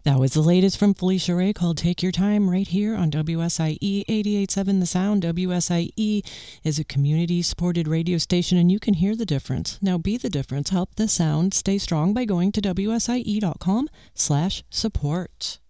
That was the latest from Felicia Ray called Take Your Time right here on WSIE 88.7 The Sound. WSIE is a community-supported radio station, and you can hear the difference. Now be the difference. Help the sound stay strong by going to WSIE.com/support.